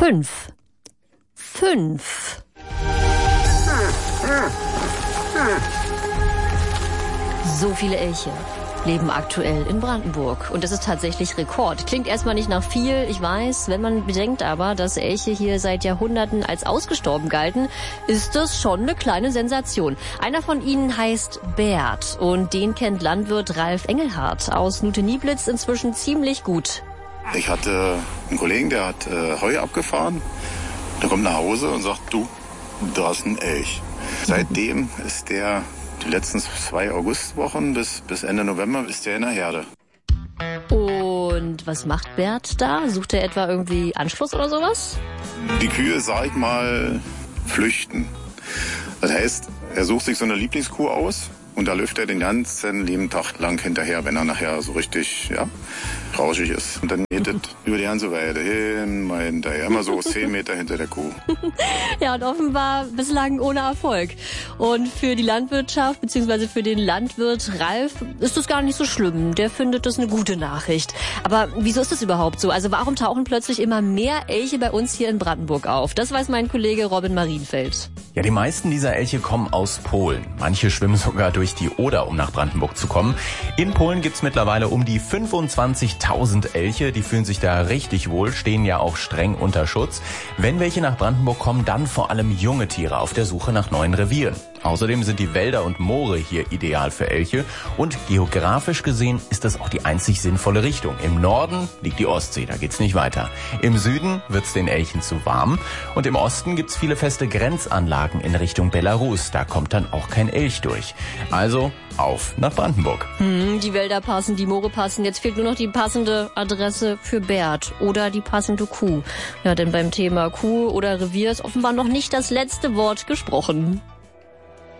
5. 5. So viele Elche leben aktuell in Brandenburg. Und das ist tatsächlich Rekord. Klingt erstmal nicht nach viel, ich weiß. Wenn man bedenkt aber, dass Elche hier seit Jahrhunderten als ausgestorben galten, ist das schon eine kleine Sensation. Einer von ihnen heißt Bert und den kennt Landwirt Ralf Engelhardt aus Nute-Nieblitz inzwischen ziemlich gut. Ich hatte einen Kollegen, der hat Heu abgefahren. Der kommt nach Hause und sagt, du, da ist ein Elch. Seitdem ist der die letzten 2 Augustwochen bis Ende November ist der in der Herde. Und was macht Bert da? Sucht er etwa irgendwie Anschluss oder sowas? Die Kühe, sag ich mal, flüchten. Das heißt, er sucht sich so eine Lieblingskuh aus und da läuft er den ganzen lieben Tag lang hinterher, wenn er nachher so richtig rauschig ist. Und dann geht es über die ganze Weide immer hinterher, immer so 10 Meter hinter der Kuh. Ja, und offenbar bislang ohne Erfolg. Und für die Landwirtschaft bzw. für den Landwirt Ralf ist das gar nicht so schlimm. Der findet das eine gute Nachricht. Aber wieso ist das überhaupt so? Also warum tauchen plötzlich immer mehr Elche bei uns hier in Brandenburg auf? Das weiß mein Kollege Robin Marienfeld. Ja, die meisten dieser Elche kommen aus Polen. Manche schwimmen sogar durch die Oder, um nach Brandenburg zu kommen. In Polen gibt's mittlerweile um die 25.000 Elche. Die fühlen sich da richtig wohl, stehen ja auch streng unter Schutz. Wenn welche nach Brandenburg kommen, dann vor allem junge Tiere auf der Suche nach neuen Revieren. Außerdem sind die Wälder und Moore hier ideal für Elche und geografisch gesehen ist das auch die einzig sinnvolle Richtung. Im Norden liegt die Ostsee, da geht's nicht weiter. Im Süden wird's den Elchen zu warm und im Osten gibt's viele feste Grenzanlagen in Richtung Belarus. Da kommt dann auch kein Elch durch. Also auf nach Brandenburg. Die Wälder passen, die Moore passen. Jetzt fehlt nur noch die passende Adresse für Bert oder die passende Kuh. Ja, denn beim Thema Kuh oder Revier ist offenbar noch nicht das letzte Wort gesprochen.